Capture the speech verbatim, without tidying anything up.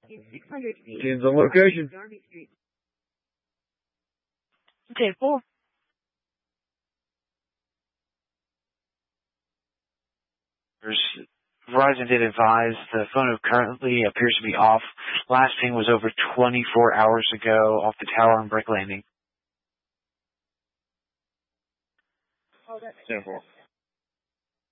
Teams on location. ten four. Verizon did advise the phone currently appears to be off. Last ping was over twenty-four hours ago off the tower on Brick Landing. ten four.